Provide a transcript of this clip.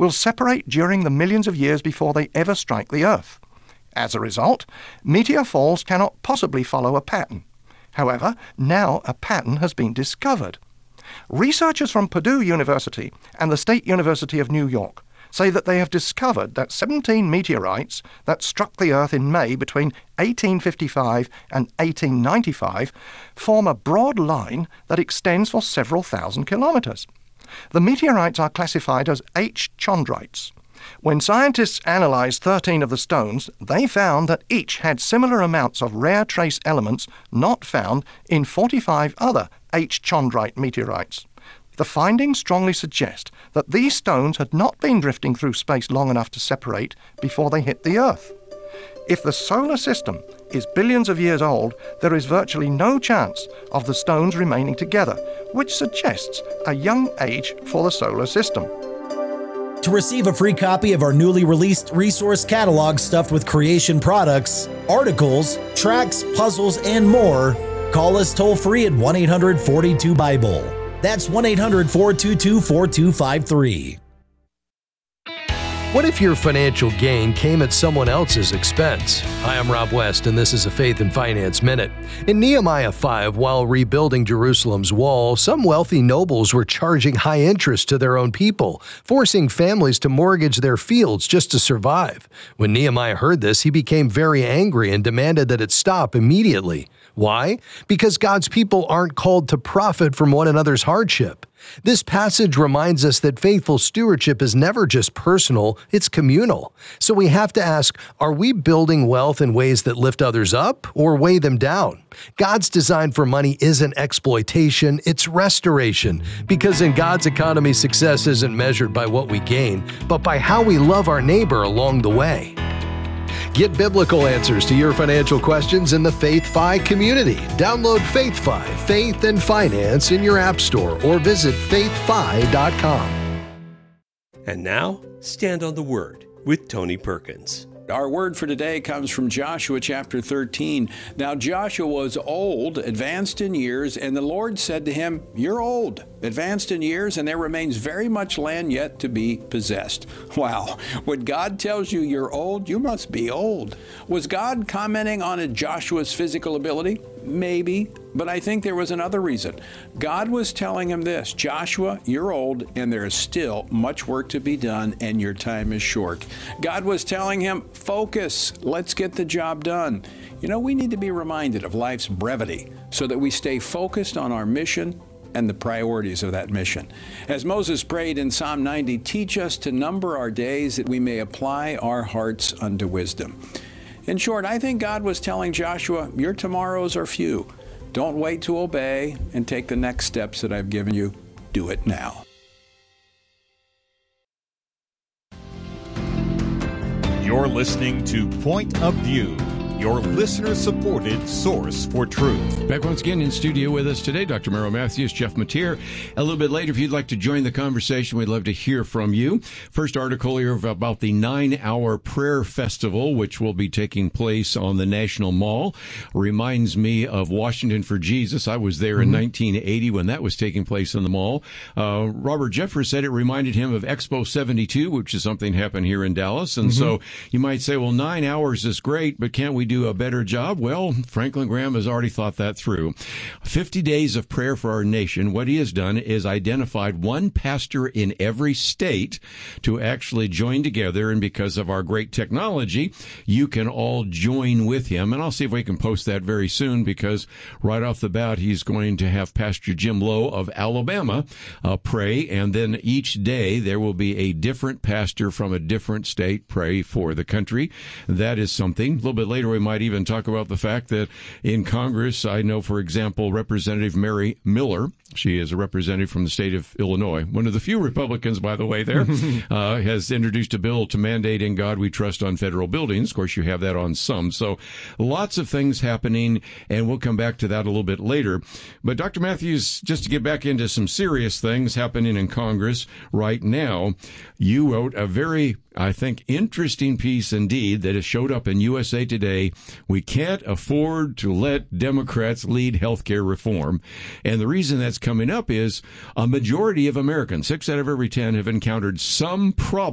will separate during the millions of years before they ever strike the Earth. As a result, meteor falls cannot possibly follow a pattern. However, now a pattern has been discovered. Researchers from Purdue University and the State University of New York say that they have discovered that 17 meteorites that struck the Earth in May between 1855 and 1895 form a broad line that extends for several thousand kilometers. The meteorites are classified as H. chondrites. When scientists analyzed 13 of the stones, they found that each had similar amounts of rare trace elements not found in 45 other H. chondrite meteorites. The findings strongly suggest that these stones had not been drifting through space long enough to separate before they hit the Earth. If the solar system is billions of years old, there is virtually no chance of the stones remaining together, which suggests a young age for the solar system. To receive a free copy of our newly released resource catalog stuffed with creation products, articles, tracks, puzzles, and more, call us toll-free at 1-800-42-BIBLE. That's 1-800-422-4253. What if your financial gain came at someone else's expense? Hi, I'm Rob West, and this is a Faith and Finance Minute. In Nehemiah 5, while rebuilding Jerusalem's wall, some wealthy nobles were charging high interest to their own people, forcing families to mortgage their fields just to survive. When Nehemiah heard this, he became very angry and demanded that it stop immediately. Why? Because God's people aren't called to profit from one another's hardship. This passage reminds us that faithful stewardship is never just personal, it's communal. So we have to ask, are we building wealth in ways that lift others up or weigh them down? God's design for money isn't exploitation, it's restoration. Because in God's economy, success isn't measured by what we gain, but by how we love our neighbor along the way. Get biblical answers to your financial questions in the FaithFi community. Download FaithFi, Faith and Finance in your app store or visit faithfi.com. And now, Stand on the Word with Tony Perkins. Our word for today comes from Joshua chapter 13. Now Joshua was old, advanced in years, and the Lord said to him, "You're old, advanced in years, and there remains very much land yet to be possessed." Wow. When God tells you you're old, you must be old. Was God commenting on Joshua's physical ability? Maybe, but I think there was another reason. God was telling him this: Joshua, you're old, and there is still much work to be done, and your time is short. God was telling him, focus, let's get the job done. You know, we need to be reminded of life's brevity so that we stay focused on our mission and the priorities of that mission. As Moses prayed in Psalm 90, teach us to number our days that we may apply our hearts unto wisdom. In short, I think God was telling Joshua, your tomorrows are few. Don't wait to obey and take the next steps that I've given you. Do it now. You're listening to Point of View, your listener-supported source for truth. Back once again in studio with us today, Dr. Merrill Matthews, Jeff Mateer. A little bit later, if you'd like to join the conversation, we'd love to hear from you. First article here about the 9-hour prayer festival, which will be taking place on the National Mall. Reminds me of Washington for Jesus. I was there in 1980 when that was taking place in the mall. Robert Jeffress said it reminded him of Expo 72, which is something happened here in Dallas. And so you might say, well, 9 hours is great, but can't we do a better job? Well, Franklin Graham has already thought that through. 50 days of prayer for our nation. What he has done is identified one pastor in every state to actually join together, and because of our great technology, you can all join with him. And I'll see if we can post that very soon, because right off the bat, he's going to have Pastor Jim Lowe of Alabama pray, and then each day there will be a different pastor from a different state pray for the country. That is something. A little bit later, we might even talk about the fact that in Congress, I know, for example, Representative Mary Miller, she is a representative from the state of Illinois, one of the few Republicans, by the way, there, has introduced a bill to mandate In God We Trust on federal buildings. Of course, you have that on some. So lots of things happening, and we'll come back to that a little bit later. But Dr. Matthews, just to get back into some serious things happening in Congress right now, you wrote a very, I think, interesting piece indeed that has showed up in USA Today. We can't afford to let Democrats lead health care reform. And the reason that's coming up is a majority of Americans, 6 out of every 10, have encountered some problem